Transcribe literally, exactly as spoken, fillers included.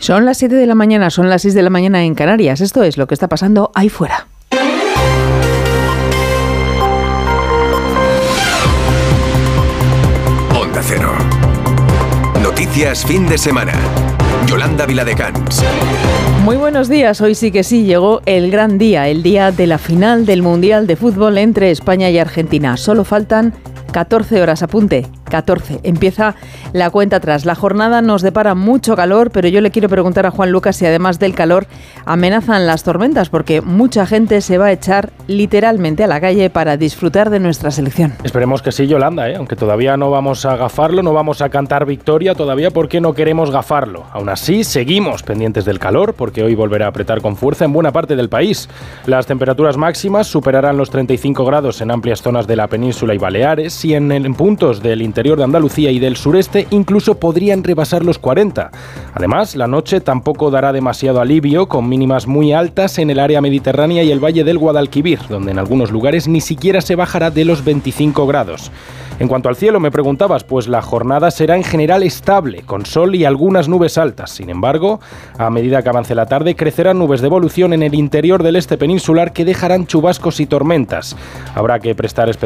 Son las siete de la mañana, son las seis de la mañana en Canarias. Esto es lo que está pasando ahí fuera. Onda Cero. Noticias fin de semana. Yolanda Viladecans. Muy buenos días, hoy sí que sí, llegó el gran día, el día de la final del Mundial de Fútbol entre España y Argentina. Solo faltan catorce horas, apunte, catorce. Empieza la cuenta atrás. La jornada nos depara mucho calor, pero yo le quiero preguntar a Juan Lucas si además del calor amenazan las tormentas, porque mucha gente se va a echar literalmente a la calle para disfrutar de nuestra selección. Esperemos que sí, Yolanda, ¿eh? Aunque todavía no vamos a gafarlo, no vamos a cantar victoria todavía porque no queremos gafarlo. Aún así, seguimos pendientes del calor, porque hoy volverá a apretar con fuerza en buena parte del país. Las temperaturas máximas superarán los treinta y cinco grados en amplias zonas de la península y Baleares, y en, en puntos del interior de Andalucía y del sureste incluso podrían rebasar los cuarenta. Además, la noche tampoco dará demasiado alivio, con mínimas muy altas en el área mediterránea y el valle del Guadalquivir, donde en algunos lugares ni siquiera se bajará de los veinticinco grados. En cuanto al cielo, me preguntabas, pues la jornada será en general estable, con sol y algunas nubes altas. Sin embargo, a medida que avance la tarde, crecerán nubes de evolución en el interior del este peninsular que dejarán chubascos y tormentas. Habrá que prestar especial